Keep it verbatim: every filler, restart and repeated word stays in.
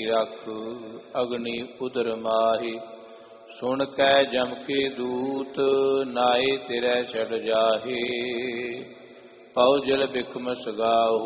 रख अग्नि उदर माहि। सुन कै जम के दूत नाए तिरै चढ़ जाहे। पौ जल बिखम सगाहु